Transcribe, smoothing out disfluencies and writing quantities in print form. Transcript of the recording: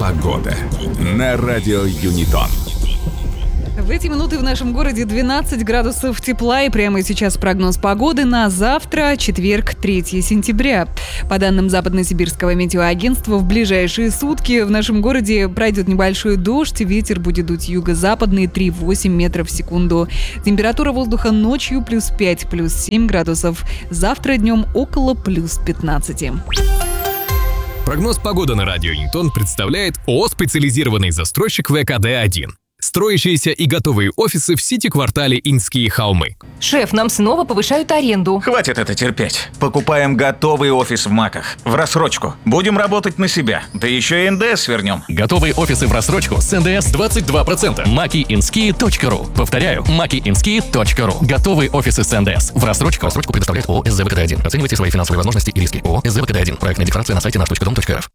Погода на радио Юнитон. В эти минуты в нашем городе 12 градусов тепла, и прямо сейчас прогноз погоды на завтра, четверг, 3 сентября. По данным Западно-Сибирского метеоагентства, в ближайшие сутки в нашем городе пройдет небольшой дождь, ветер будет дуть юго-западный 3,8 метров в секунду. Температура воздуха ночью плюс 5, плюс 7 градусов, завтра днем около плюс 15. Прогноз погоды на радио Юнитон представляет ООО «Специализированный застройщик ВКД-1». Строящиеся и готовые офисы в Сити-квартале Инские холмы. Шеф, нам снова повышают аренду. Хватит это терпеть. Покупаем готовый офис в МАКах. В рассрочку. Будем работать на себя. Да еще и НДС вернем. Готовые офисы в рассрочку с НДС 22%. makiinski.ru. Повторяю, makiinski.ru. Готовые офисы с НДС. В рассрочку. Рассрочку предоставляет ООО «СЗВКД-1». Оценивайте свои финансовые возможности и риски. ООО «СЗВКД-1». Проектная декларация на сайте nаш.дом.рф.